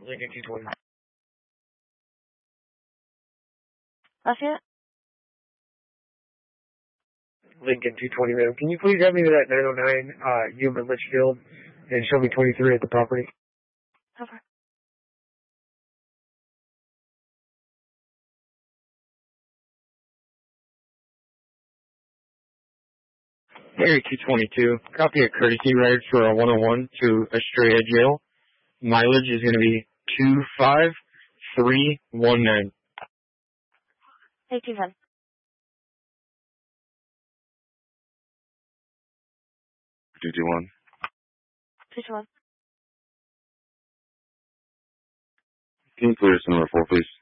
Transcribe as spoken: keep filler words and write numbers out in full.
Lincoln two twenty. Lafayette? Lincoln two twenty, ma'am. Can you please have me to that nine oh nine uh, Human Litchfield and show me twenty-three at the property? Over. Area two twenty-two. Copy a courtesy ride for a one oh one to Estrella Jail. Mileage is going to be two five three one nine. Take two ten. two two one. two two one. Can you clear us number four, please?